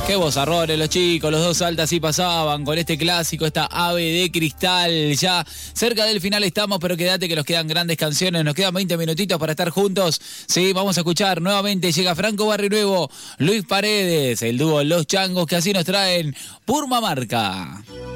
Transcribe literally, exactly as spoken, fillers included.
Qué vozarrones los chicos, los dos Salta sí pasaban con este clásico, esta ave de cristal. Ya cerca del final estamos, pero quédate que nos quedan grandes canciones, nos quedan veinte minutitos para estar juntos. Sí, vamos a escuchar nuevamente, llega Franco Barrinuevo, Luis Paredes, el dúo Los Changos, que así nos traen Purmamarca.